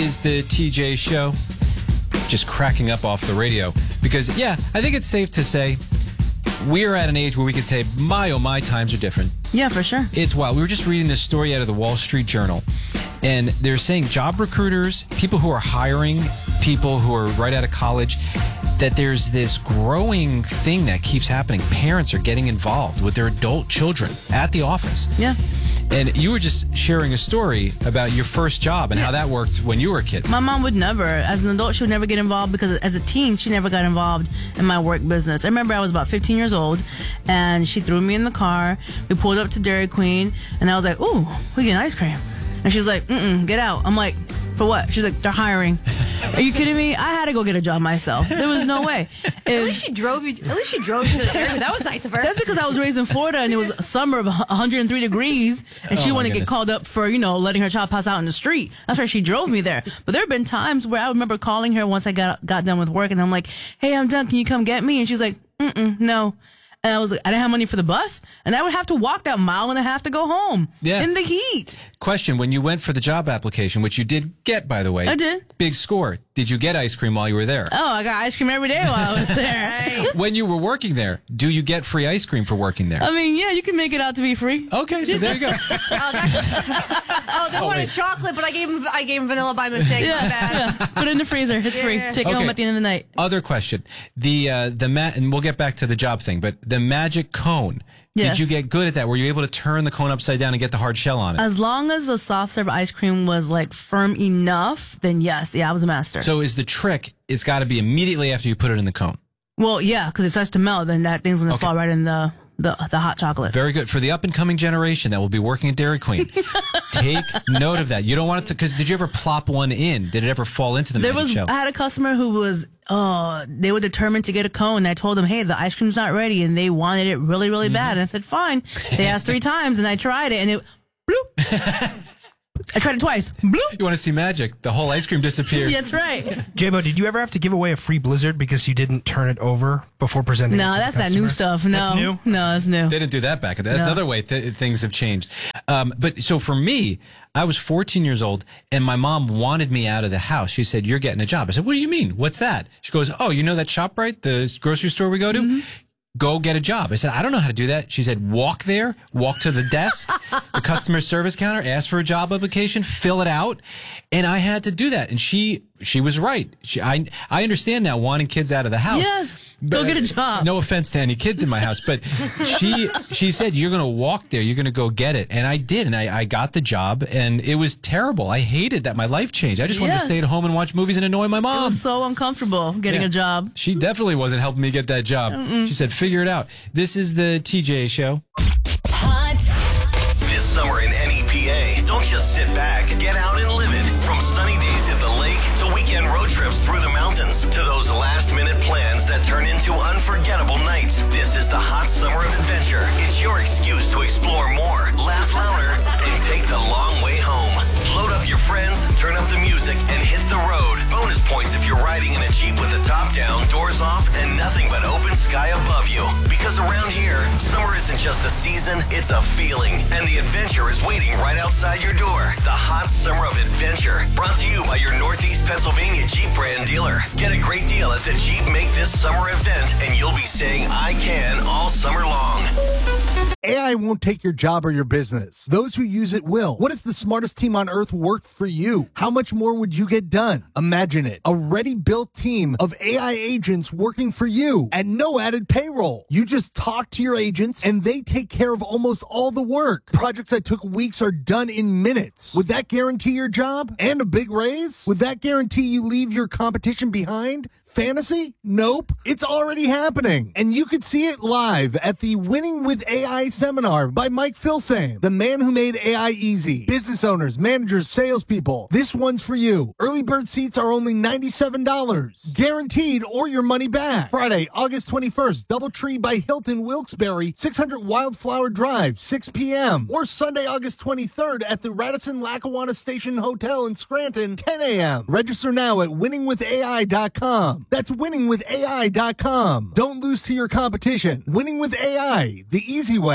Is the TJ show. Just cracking up off the radio because, yeah, I think it's safe to say we're at an age where we can say, my, oh, my times are different. Yeah, for sure. It's wild. We were just reading this story out of the Wall Street Journal, and they're saying job recruiters, people who are hiring people who are right out of college, that there's this growing thing that keeps happening. Parents are getting involved with their adult children at the office. Yeah. And you were just sharing a story about your first job and how that worked when you were a kid. My mom would never. As an adult, she would never get involved because as a teen, she never got involved in my work business. I remember I was about 15 years old, and she threw me in the car. We pulled up to Dairy Queen, and I was like, ooh, we getting ice cream. And she was like, get out. I'm like, for what? She's like, they're hiring. Are you kidding me? I had to go get a job myself. There was no way. At least she drove you to the area. That was nice of her. That's because I was raised in Florida and it was a summer of 103 degrees, and she wanted to get called up for, letting her child pass out in the street. That's why she drove me there. But there have been times where I remember calling her once I got done with work, and I'm like, hey, I'm done. Can you come get me? And she's like, no. And I was like, I didn't have money for the bus, and I would have to walk that mile and a half to go home in the heat. Question, when you went for the job application, which you did get, by the way. I did. Big score. Did you get ice cream while you were there? Oh, I got ice cream every day while I was there. When you were working there, do you get free ice cream for working there? I mean, yeah, you can make it out to be free. Okay, so there you go. They wanted chocolate, but I gave him vanilla by mistake. My bad. Yeah. Put it in the freezer. It's free. Take it home at the end of the night. Other question. And we'll get back to the job thing, but the magic cone. Yes. Did you get good at that? Were you able to turn the cone upside down and get the hard shell on it? As long as the soft serve ice cream was firm enough, then yes. Yeah, I was a master. So is the trick, it's got to be immediately after you put it in the cone. Well, yeah, because if it starts to melt, then that thing's going to fall right in the hot chocolate. Very good. For the up-and-coming generation that will be working at Dairy Queen, take note of that. You don't want it to, because did you ever plop one in? Did it ever fall into the magic shell? I had a customer who was, they were determined to get a cone. I told them, hey, the ice cream's not ready, and they wanted it really, really bad. And I said, fine. They asked 3 times, and I tried it, and it, bloop. I tried it twice. Bloop. You want to see magic? The whole ice cream disappears. That's right. J-Bo, did you ever have to give away a free Blizzard because you didn't turn it over before presenting it to the that's that new stuff. No. That's new? No, that's new. They didn't do that back. That's another way things have changed. But so for me, I was 14 years old, and my mom wanted me out of the house. She said, you're getting a job. I said, what do you mean? What's that? She goes, oh, you know that ShopRite, the grocery store we go to? Mm-hmm. Go get a job. I said, I don't know how to do that. She said, walk there, walk to the desk, the customer service counter, ask for a job application, fill it out. And I had to do that. And she was right. I understand now wanting kids out of the house. Yes. Go get a job. No offense to any kids in my house, but she said, you're going to walk there. You're going to go get it. And I did. And I got the job, and it was terrible. I hated that my life changed. I just wanted to stay at home and watch movies and annoy my mom. It was so uncomfortable getting a job. She definitely wasn't helping me get that job. She said, figure it out. This is the TJ show. Hot. This summer in NEPA, don't just sit back. Get out and live it. From sunny days at the lake to weekend road trips through the mountains to those last-minute plans that turn into unforgettable nights. This is the hot summer of adventure. It's your excuse to explore more, laugh louder, and take the long way home. Load up your friends, turn up the music, and hit the road. Bonus points if you're riding in a Jeep with the top down, doors off, and nothing but open sky above you. Because around here, summer isn't just a season, it's a feeling. And the adventure is waiting right outside your door. The hot summer of adventure. Brought to you by your Northeast Pennsylvania Jeep brand dealer. Get a great deal at the Jeep Make This Summer event, and you'll be saying, I can, all summer long. AI won't take your job or your business. Those who use it will. What if the smartest team on earth worked for you? How much more would you get done? Imagine it. A ready-built team of AI agents working for you at no added payroll. You just talk to your agents and they take care of almost all the work. Projects that took weeks are done in minutes. Would that guarantee your job and a big raise? Would that guarantee you leave your competition behind? Fantasy? Nope. It's already happening. And you could see it live at the Winning with AI seminar by Mike Filsaime, the man who made AI easy. Business owners, managers, salespeople. This one's for you. Early bird seats are only $97. Guaranteed or your money back. Friday, August 21st, Doubletree by Hilton Wilkes-Barre, 600 Wildflower Drive, 6 p.m. Or Sunday, August 23rd at the Radisson-Lackawanna Station Hotel in Scranton, 10 a.m. Register now at winningwithai.com. That's winningwithai.com. Don't lose to your competition. Winning with AI, the easy way.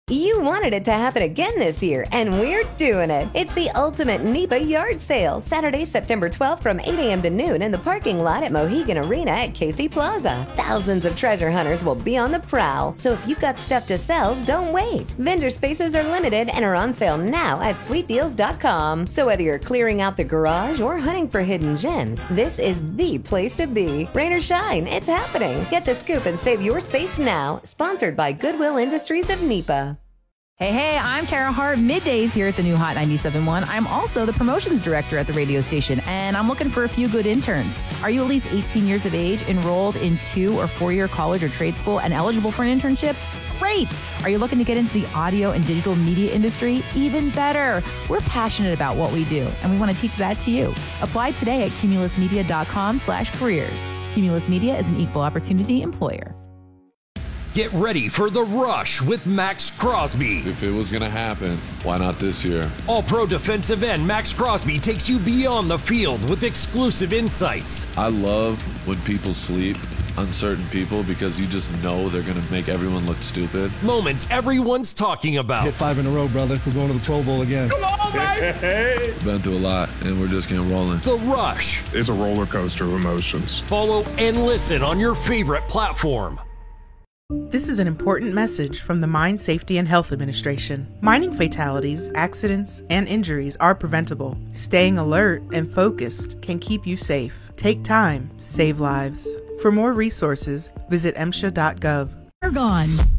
You wanted it to happen again this year, and we're doing it. It's the ultimate NEPA yard sale, Saturday, September 12th from 8 a.m. to noon in the parking lot at Mohegan Arena at Casey Plaza. Thousands of treasure hunters will be on the prowl, so if you've got stuff to sell, don't wait. Vendor spaces are limited and are on sale now at sweetdeals.com. So whether you're clearing out the garage or hunting for hidden gems, this is the place to be. Rain or shine, it's happening. Get the scoop and save your space now. Sponsored by Goodwill Industries of NEPA. Hey, I'm Kara Hart, middays here at the new Hot 97.1. I'm also the promotions director at the radio station, and I'm looking for a few good interns. Are you at least 18 years of age, enrolled in 2- or 4-year college or trade school, and eligible for an internship? Great! Are you looking to get into the audio and digital media industry? Even better! We're passionate about what we do, and we want to teach that to you. Apply today at cumulusmedia.com/careers. Cumulus Media is an equal opportunity employer. Get ready for The Rush with Max Crosby. If it was going to happen, why not this year? All-pro defensive end Max Crosby takes you beyond the field with exclusive insights. I love when people sleep on certain people because you just know they're going to make everyone look stupid. Moments everyone's talking about. Hit 5 in a row, brother. We're going to the Pro Bowl again. Come on, baby! Been through a lot, and we're just getting rolling. The Rush. It's a roller coaster of emotions. Follow and listen on your favorite platform. This is an important message from the Mine Safety and Health Administration. Mining fatalities, accidents, and injuries are preventable. Staying alert and focused can keep you safe. Take time, save lives. For more resources, visit MSHA.gov. Ergon,